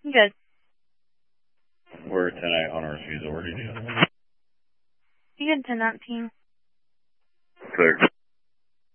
Good. We're 10 on our refusal. Where do you do? You get 10-19. Clear.